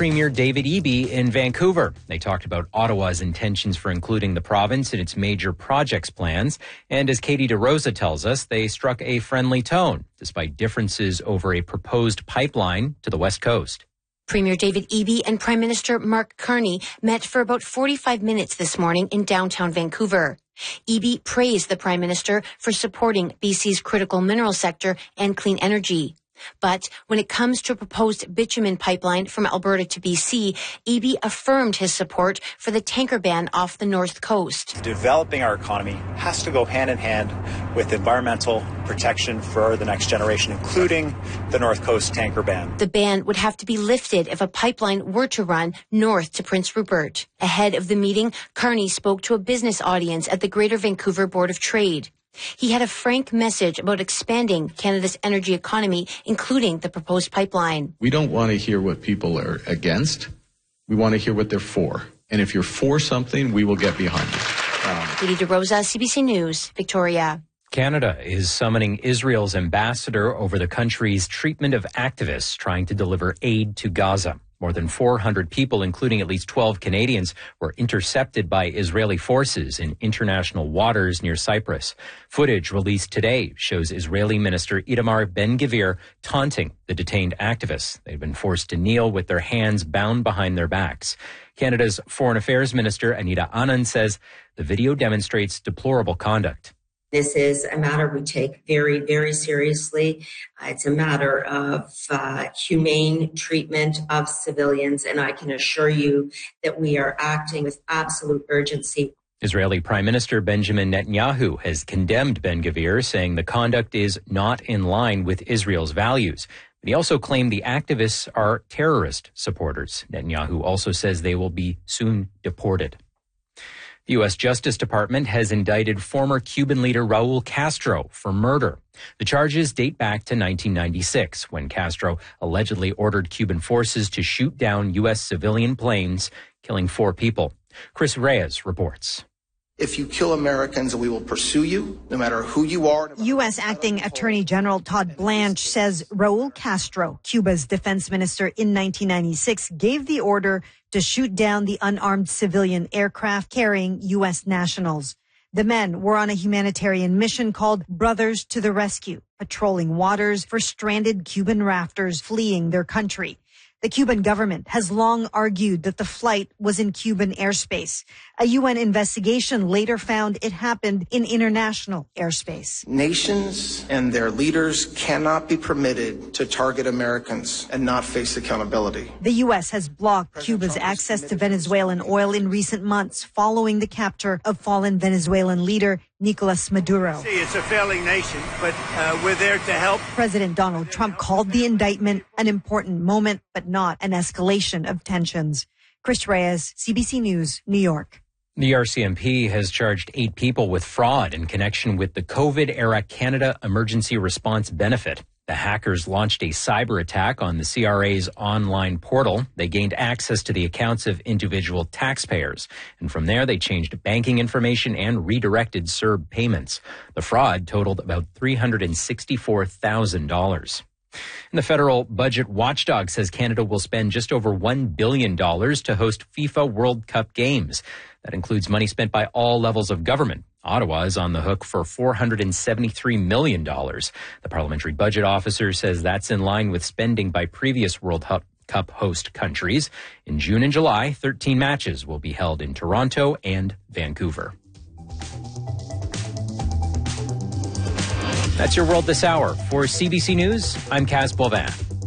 Premier David Eby in Vancouver. They talked about Ottawa's intentions for including the province in its major projects plans. And as Katie DeRosa tells us, they struck a friendly tone, despite differences over a proposed pipeline to the West Coast. Premier David Eby and Prime Minister Mark Carney met for about 45 minutes this morning in downtown Vancouver. Eby praised the Prime Minister for supporting BC's critical mineral sector and clean energy. But when it comes to a proposed bitumen pipeline from Alberta to BC, Eby affirmed his support for the tanker ban off the North Coast. Developing our economy has to go hand in hand with environmental protection for the next generation, including the North Coast tanker ban. The ban would have to be lifted if a pipeline were to run north to Prince Rupert. Ahead of the meeting, Carney spoke to a business audience at the Greater Vancouver Board of Trade. He had a frank message about expanding Canada's energy economy, including the proposed pipeline. We don't want to hear what people are against. We want to hear what they're for. And if you're for something, we will get behind it. Katie DeRosa, CBC News, Victoria. Canada is summoning Israel's ambassador over the country's treatment of activists trying to deliver aid to Gaza. More than 400 people, including at least 12 Canadians, were intercepted by Israeli forces in international waters near Cyprus. Footage released today shows Israeli Minister Itamar Ben-Gvir taunting the detained activists. They've been forced to kneel with their hands bound behind their backs. Canada's Foreign Affairs Minister Anita Anand says the video demonstrates deplorable conduct. This is a matter we take very, very seriously. It's a matter of humane treatment of civilians, and I can assure you that we are acting with absolute urgency. Israeli Prime Minister Benjamin Netanyahu has condemned Ben-Gvir, saying the conduct is not in line with Israel's values. But he also claimed the activists are terrorist supporters. Netanyahu also says they will be soon deported. The U.S. Justice Department has indicted former Cuban leader Raul Castro for murder. The charges date back to 1996, when Castro allegedly ordered Cuban forces to shoot down U.S. civilian planes, killing 4 people. Chris Reyes reports. If you kill Americans, we will pursue you, no matter who you are. U.S. Acting Attorney General Todd Blanche says Raul Castro, Cuba's defense minister in 1996, gave the order to shoot down the unarmed civilian aircraft carrying U.S. nationals. The men were on a humanitarian mission called Brothers to the Rescue, patrolling waters for stranded Cuban rafters fleeing their country. The Cuban government has long argued that the flight was in Cuban airspace. A UN investigation later found it happened in international airspace. Nations and their leaders cannot be permitted to target Americans and not face accountability. The U.S. has blocked Cuba's access to Venezuelan oil in recent months following the capture of fallen Venezuelan leader Nicolas Maduro. It's a failing nation, but we're there to help. President Donald Trump called the indictment an important moment, but not an escalation of tensions. Chris Reyes, CBC News, New York. The RCMP has charged 8 people with fraud in connection with the COVID-era Canada Emergency Response Benefit. The hackers launched a cyber attack on the CRA's online portal. They gained access to the accounts of individual taxpayers. And from there, they changed banking information and redirected CERB payments. The fraud totaled about $364,000. And the federal budget watchdog says Canada will spend just over $1 billion to host FIFA World Cup games. That includes money spent by all levels of government. Ottawa is on the hook for $473 million. The parliamentary budget officer says that's in line with spending by previous World Cup host countries. In June and July, 13 matches will be held in Toronto and Vancouver. That's your world this hour. For CBC News, I'm Kaz Boivin.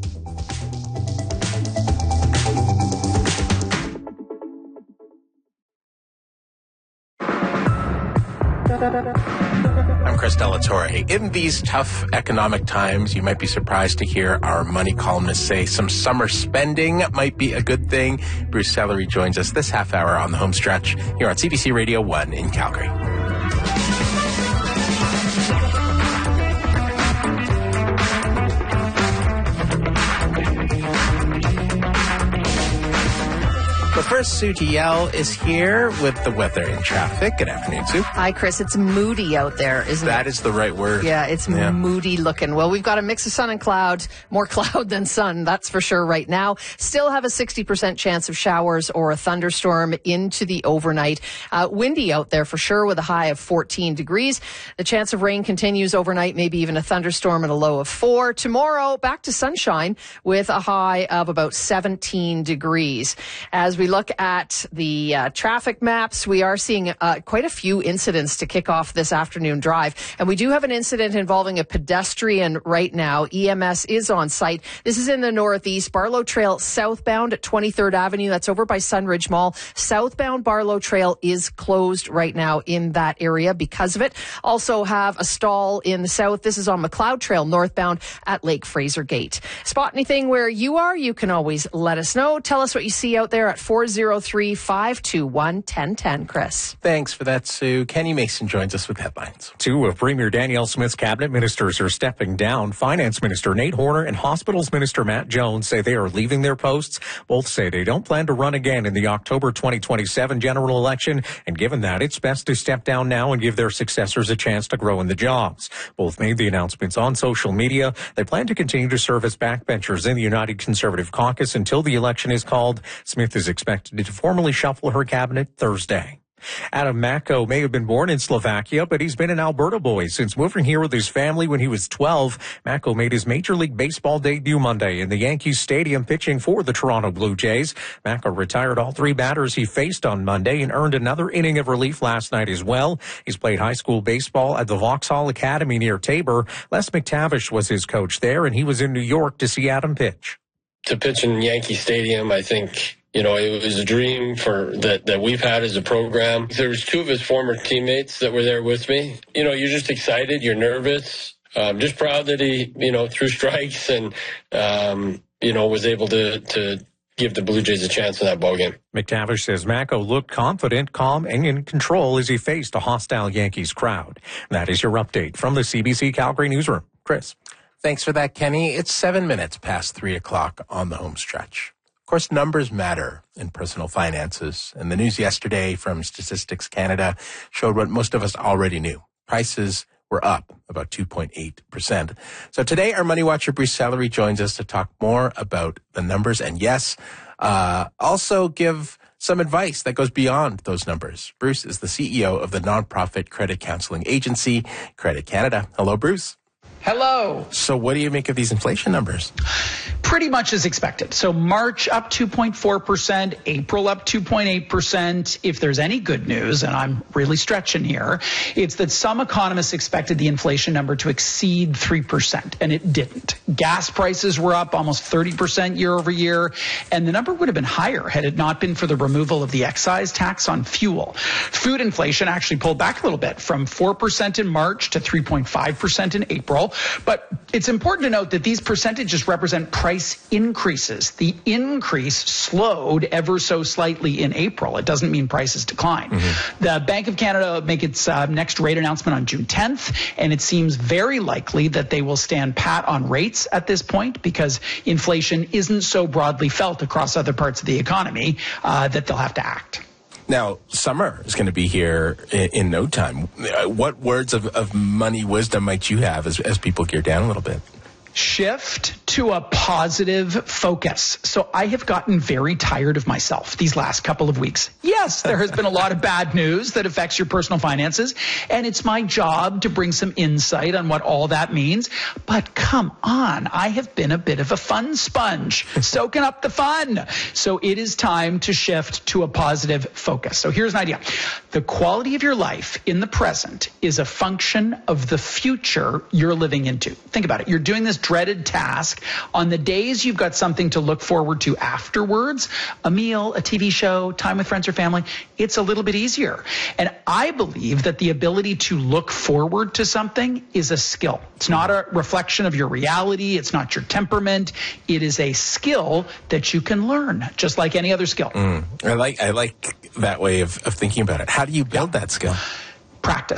I'm Chris Delatorre. In these tough economic times, you might be surprised to hear our money columnist say some summer spending might be a good thing. Bruce Sellery joins us this half hour on the home stretch here on CBC Radio 1 in Calgary. But first, Sue TL is here with the weather and traffic. Good afternoon, Sue. Hi, Chris. It's moody out there, isn't it? That is the right word. Yeah, it's moody looking. Well, we've got a mix of sun and cloud, more cloud than sun, that's for sure right now. Still have a 60% chance of showers or a thunderstorm into the overnight. Windy out there for sure with a high of 14 degrees. The chance of rain continues overnight, maybe even a thunderstorm and a low of 4. Tomorrow, back to sunshine with a high of about 17 degrees. As we look at the traffic maps, we are seeing quite a few incidents to kick off this afternoon drive. And we do have an incident involving a pedestrian right now. EMS is on site. This is in the northeast. Barlow Trail southbound at 23rd Avenue. That's over by Sunridge Mall. Southbound Barlow Trail is closed right now in that area because of it. Also have a stall in the south. This is on McLeod Trail northbound at Lake Fraser Gate. Spot anything where you are, you can always let us know. Tell us what you see out there at 403-521-1010, Chris. Thanks for that, Sue. Kenny Mason joins us with headlines. Two of Premier Danielle Smith's cabinet ministers are stepping down. Finance Minister Nate Horner and Hospitals Minister Matt Jones say they are leaving their posts. Both say they don't plan to run again in the October 2027 general election. And given that, it's best to step down now and give their successors a chance to grow in the jobs. Both made the announcements on social media. They plan to continue to serve as backbenchers in the United Conservative Caucus until the election is called. Smith is expected to formally shuffle her cabinet Thursday. Adam Mako may have been born in Slovakia, but he's been an Alberta boy since moving here with his family when he was 12. Mako made his Major League Baseball debut Monday in the Yankees Stadium pitching for the Toronto Blue Jays. Mako retired all 3 batters he faced on Monday and earned another inning of relief last night as well. He's played high school baseball at the Vauxhall Academy near Tabor. Les McTavish was his coach there, and he was in New York to see Adam pitch. To pitch in Yankee Stadium, I think, it was a dream that we've had as a program. There was 2 of his former teammates that were there with me. You're just excited, you're nervous. Just proud that he, threw strikes and, was able to give the Blue Jays a chance in that ballgame. McTavish says Mako looked confident, calm, and in control as he faced a hostile Yankees crowd. That is your update from the CBC Calgary newsroom. Chris. Thanks for that, Kenny. It's 7 minutes past 3 o'clock on the home stretch. Of course, numbers matter in personal finances, and the news yesterday from Statistics Canada showed what most of us already knew. Prices were up about 2.8%. So today, our Money Watcher, Bruce Sellery, joins us to talk more about the numbers and, yes, also give some advice that goes beyond those numbers. Bruce is the CEO of the nonprofit credit counseling agency, Credit Canada. Hello, Bruce. Hello. So what do you make of these inflation numbers? Pretty much as expected. So March up 2.4%, April up 2.8%. If there's any good news, and I'm really stretching here, it's that some economists expected the inflation number to exceed 3%, and it didn't. Gas prices were up almost 30% year over year, and the number would have been higher had it not been for the removal of the excise tax on fuel. Food inflation actually pulled back a little bit from 4% in March to 3.5% in April. But it's important to note that these percentages represent price increases. The increase slowed ever so slightly in April. It doesn't mean prices decline. Mm-hmm. The Bank of Canada will make its next rate announcement on June 10th, and it seems very likely that they will stand pat on rates at this point because inflation isn't so broadly felt across other parts of the economy that they'll have to act. Now, summer is going to be here in no time. What words of money wisdom might you have as people gear down a little bit? Shift to a positive focus. So I have gotten very tired of myself these last couple of weeks. Yes, there has been a lot of bad news that affects your personal finances, and it's my job to bring some insight on what all that means. But come on, I have been a bit of a fun sponge, soaking up the fun. So it is time to shift to a positive focus. So here's an idea. The quality of your life in the present is a function of the future you're living into. Think about it. You're doing this dreaded task on the days you've got something to look forward to afterwards, a meal, a TV show, time with friends or family. It's a little bit easier. And I believe that the ability to look forward to something is a skill. It's not a reflection of your reality. It's not your temperament. It is a skill that you can learn, just like any other skill. I like that way of thinking about it. How do you build that skill? Practice.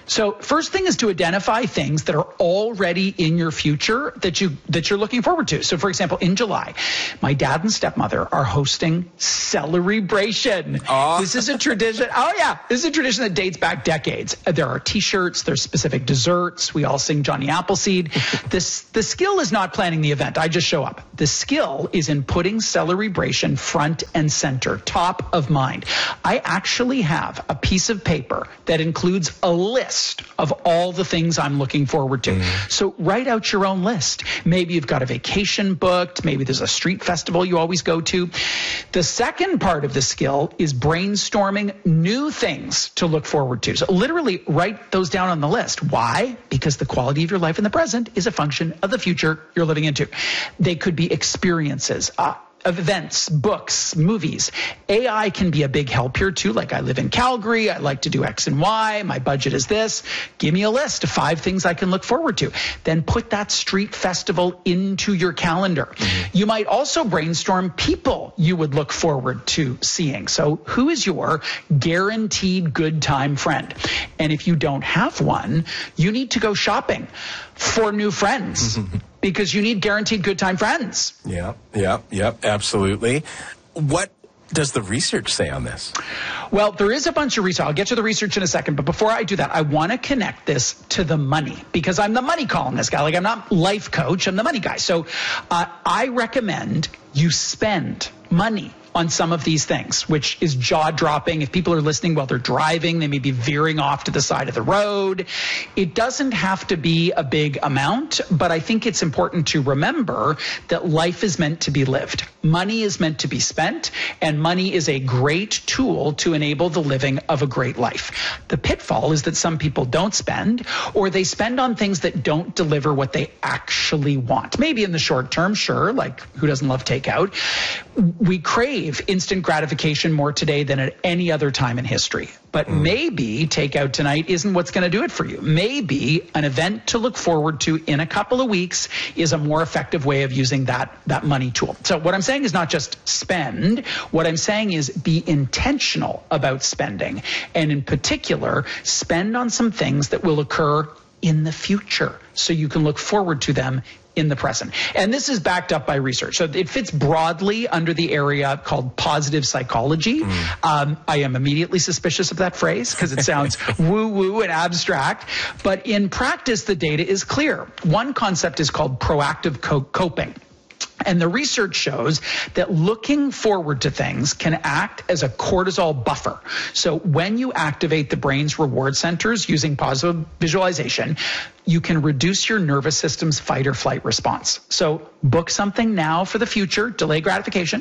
So first thing is to identify things that are already in your future that you're looking forward to. So for example, in July, my dad and stepmother are hosting Celebration. This is a tradition. This is a tradition that dates back decades. There are t-shirts, there's specific desserts. We all sing Johnny Appleseed. The skill is not planning the event. I just show up. The skill is in putting Celebration front and center, top of mind. I actually have a piece of paper that includes a list of all the things I'm looking forward to. So write out your own list. Maybe you've got a vacation booked. Maybe there's a street festival you always go to. The second part of the skill is brainstorming new things to look forward to. So literally write those down on the list. Why? Because the quality of your life in the present is a function of the future you're living into. They could be experiences, events, books, movies. AI can be a big help here too. Like, I live in Calgary. I like to do X and Y. My budget is this. Give me a list of 5 things I can look forward to. Then put that street festival into your calendar. You might also brainstorm people you would look forward to seeing. So who is your guaranteed good time friend? And if you don't have one, you need to go shopping for new friends. Because you need guaranteed good time friends. Yep, absolutely. What does the research say on this? Well, there is a bunch of research. I'll get to the research in a second. But before I do that, I want to connect this to the money, because I'm the money columnist guy. Like, I'm not life coach. I'm the money guy. So I recommend you spend money on some of these things, which is jaw-dropping. If people are listening while they're driving, they may be veering off to the side of the road. It doesn't have to be a big amount, but I think it's important to remember that life is meant to be lived. Money is meant to be spent, and money is a great tool to enable the living of a great life. The pitfall is that some people don't spend, or they spend on things that don't deliver what they actually want. Maybe in the short term, sure, like who doesn't love takeout? We crave instant gratification more today than at any other time in history. But maybe takeout tonight isn't what's going to do it for you. Maybe an event to look forward to in a couple of weeks is a more effective way of using that money tool. So what I'm saying is not just spend. What I'm saying is be intentional about spending. And in particular, spend on some things that will occur in the future so you can look forward to them in the present. And this is backed up by research. So it fits broadly under the area called positive psychology. I am immediately suspicious of that phrase because it sounds woo-woo and abstract. But in practice, the data is clear. One concept is called proactive coping. And the research shows that looking forward to things can act as a cortisol buffer. So when you activate the brain's reward centers using positive visualization, you can reduce your nervous system's fight or flight response. So book something now for the future, delay gratification,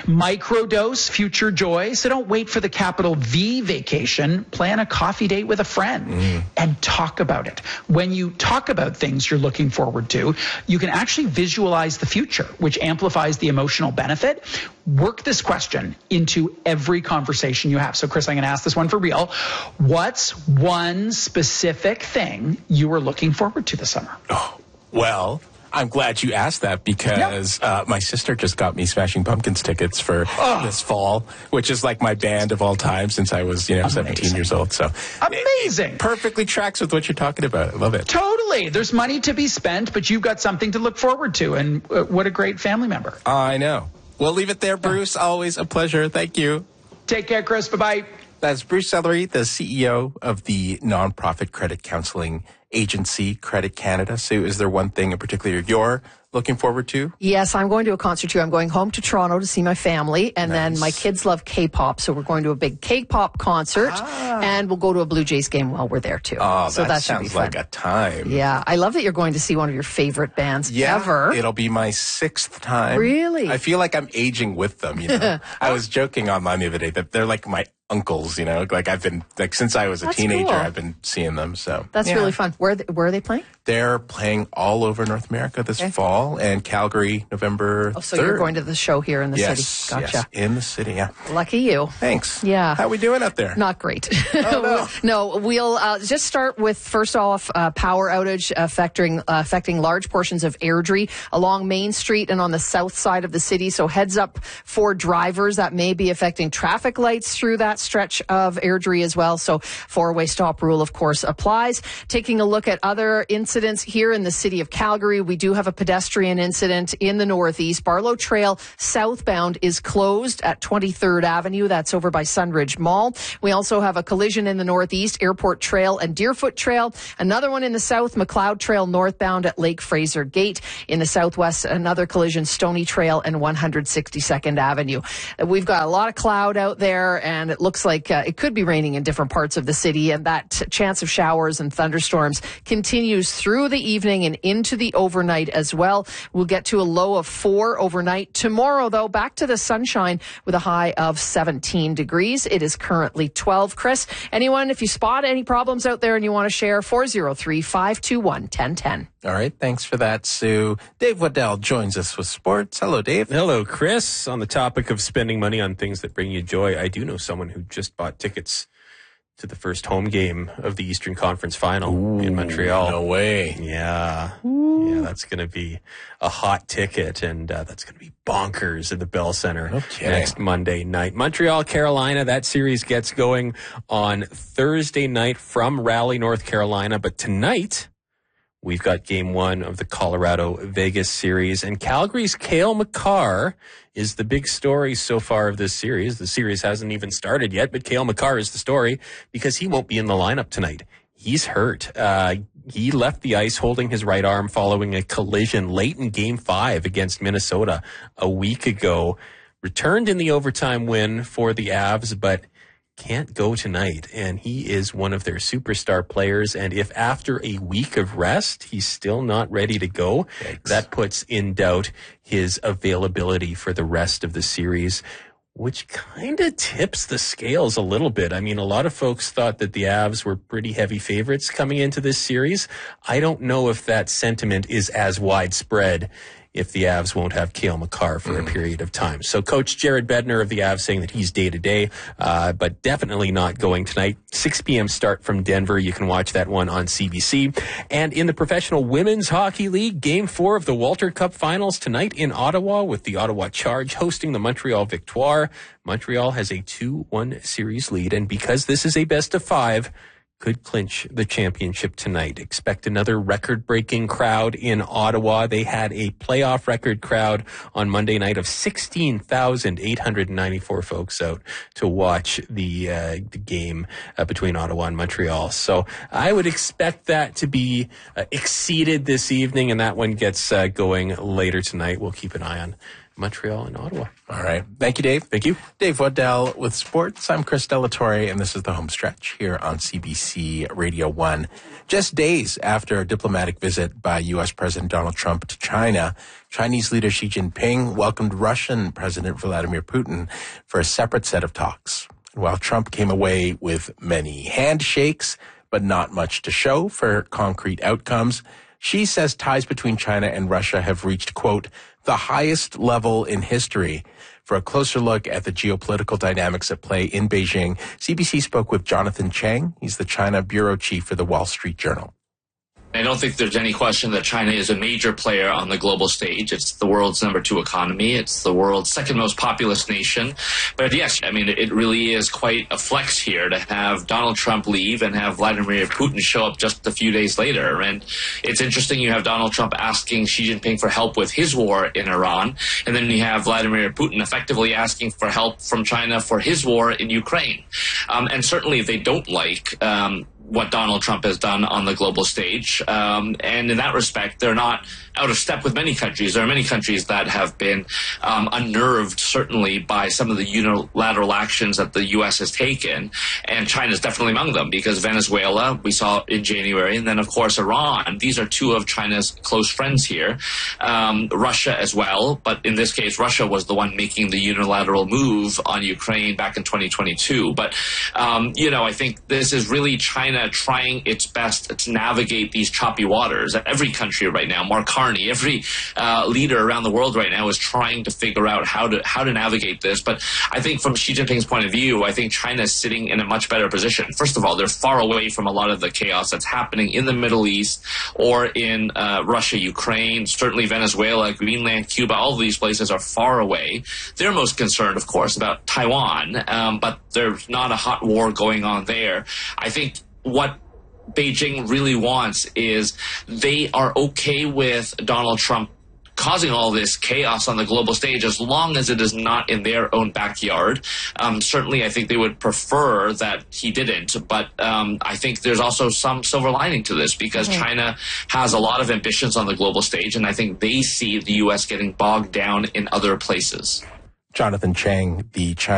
microdose future joy. So don't wait for the capital V vacation, plan a coffee date with a friend and talk about it. When you talk about things you're looking forward to, you can actually visualize the future, which amplifies the emotional benefit. Work this question into every conversation you have. So Chris, I'm going to ask this one for real. What's one specific thing you were looking forward to this summer? Well, I'm glad you asked that because my sister just got me Smashing Pumpkins tickets for this fall, which is like my band of all time since I was, 17 years old. So amazing. It perfectly tracks with what you're talking about. I love it. Totally. There's money to be spent, but you've got something to look forward to. And what a great family member. I know. We'll leave it there, Bruce. Always a pleasure. Thank you. Take care, Chris. Bye-bye. That's Bruce Sellery, the CEO of the nonprofit credit counseling agency, Credit Canada. Sue, is there one thing in particular you're looking forward to? Yes, I'm going to a concert too. I'm going home to Toronto to see my family, and then my kids love K-pop, so we're going to a big K-pop concert, and we'll go to a Blue Jays game while we're there too. Oh, so that sounds like a time. Yeah, I love that you're going to see one of your favorite bands ever. It'll be my 6th time. Really? I feel like I'm aging with them, I was joking online the other day that they're like my uncles, like I've been, like since I was a teenager, cool. I've been seeing them, so. That's really fun. Where are they playing? They're playing all over North America this fall, and Calgary, November 3rd. So you're going to the show here in the city. Gotcha. Yes, in the city, yeah. Lucky you. Thanks. Yeah. How are we doing out there? Not great. Oh, no, we'll just start with, first off, power outage affecting large portions of Airdrie along Main Street and on the south side of the city. So heads up for drivers. That may be affecting traffic lights through that stretch of Airdrie as well. So four-way stop rule, of course, applies. Taking a look at other incidents here in the city of Calgary, we do have a pedestrian incident in the northeast. Barlow Trail southbound is closed at 23rd Avenue. That's over by Sunridge Mall. We also have a collision in the northeast, Airport Trail and Deerfoot Trail. Another one in the south, McLeod Trail northbound at Lake Fraser Gate. In the southwest, another collision, Stony Trail and 162nd Avenue. We've got a lot of cloud out there, and it looks like it could be raining in different parts of the city, and that chance of showers and thunderstorms continues through the evening and into the overnight as well. We'll get to a low of 4 overnight. Tomorrow, though, back to the sunshine with a high of 17 degrees. It is currently 12. Chris, anyone, if you spot any problems out there and you want to share, 403-521-1010. All right. Thanks for that, Sue. Dave Waddell joins us with sports. Hello, Dave. Hello, Chris. On the topic of spending money on things that bring you joy, I do know someone who just bought tickets to the first home game of the Eastern Conference Final in Montreal. No way. Yeah. Yeah, that's going to be a hot ticket, and that's going to be bonkers at the Bell Center next Monday night. Montreal, Carolina, that series gets going on Thursday night from Raleigh, North Carolina. But tonight, we've got game 1 of the Colorado-Vegas series, and Calgary's Cale Makar is the big story so far of this series. The series hasn't even started yet, but Cale Makar is the story because he won't be in the lineup tonight. He's hurt. He left the ice holding his right arm following a collision late in Game 5 against Minnesota a week ago. Returned in the overtime win for the Avs, but can't go tonight, and he is one of their superstar players. And if after a week of rest he's still not ready to go, that puts in doubt his availability for the rest of the series, which kind of tips the scales a little bit. I mean, a lot of folks thought that the Avs were pretty heavy favorites coming into this series. I don't know if that sentiment is as widespread if the Avs won't have Cale Makar for a period of time. So Coach Jared Bednar of the Avs saying that he's day-to-day, but definitely not going tonight. 6 p.m. start from Denver. You can watch that one on CBC. And in the Professional Women's Hockey League, Game 4 of the Walter Cup Finals tonight in Ottawa, with the Ottawa Charge hosting the Montreal Victoire. Montreal has a 2-1 series lead, and because this is a best-of-5, could clinch the championship tonight. Expect another record-breaking crowd in Ottawa. They had a playoff record crowd on Monday night of 16,894 folks out to watch the game between Ottawa and Montreal. So I would expect that to be exceeded this evening, and that one gets going later tonight. We'll keep an eye on Montreal and Ottawa. All right. Thank you, Dave. Thank you. Dave Waddell with sports. I'm Chris Delatorre, and this is the home stretch here on CBC Radio 1. Just days after a diplomatic visit by U.S. President Donald Trump to China, Chinese leader Xi Jinping welcomed Russian President Vladimir Putin for a separate set of talks. While Trump came away with many handshakes, but not much to show for concrete outcomes, Xi says ties between China and Russia have reached, quote, the highest level in history. For a closer look at the geopolitical dynamics at play in Beijing, CBC spoke with Jonathan Chang. He's the China bureau chief for the Wall Street Journal. I don't think there's any question that China is a major player on the global stage. It's the world's number 2 economy. It's the world's second most populous nation. But yes, I mean, it really is quite a flex here to have Donald Trump leave and have Vladimir Putin show up just a few days later. And it's interesting, you have Donald Trump asking Xi Jinping for help with his war in Iran. And then you have Vladimir Putin effectively asking for help from China for his war in Ukraine. And certainly they don't like what Donald Trump has done on the global stage. And in that respect, they're not out of step with many countries. There are many countries that have been unnerved, certainly, by some of the unilateral actions that the U.S. has taken, and China is definitely among them, because Venezuela, we saw in January, and then, of course, Iran. These are two of China's close friends here. Russia as well, but in this case, Russia was the one making the unilateral move on Ukraine back in 2022. But, I think this is really China trying its best to navigate these choppy waters. Every country right now, Mark Carney, every leader around the world right now is trying to figure out how to navigate this. But I think from Xi Jinping's point of view, I think China is sitting in a much better position. First of all, they're far away from a lot of the chaos that's happening in the Middle East or in Russia, Ukraine, certainly Venezuela, Greenland, Cuba. All of these places are far away. They're most concerned, of course, about Taiwan, but there's not a hot war going on there. I think what Beijing really wants is they are okay with Donald Trump causing all this chaos on the global stage as long as it is not in their own backyard. Certainly, I think they would prefer that he didn't, but I think there's also some silver lining to this, because China has a lot of ambitions on the global stage, and I think they see the U.S. getting bogged down in other places. Jonathan Chang, the China